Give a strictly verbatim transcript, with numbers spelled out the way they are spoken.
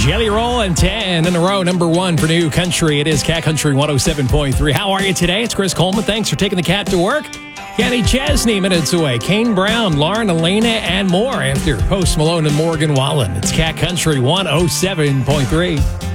Jelly Roll and ten in a row, number one for New Country. It is Cat Country one oh seven point three. How are you today? It's Chris Coleman. Thanks for taking the cat to work. Kenny Chesney minutes away. Kane Brown, Lauren Elena, and more after Post Malone and Morgan Wallen. It's Cat Country one oh seven point three.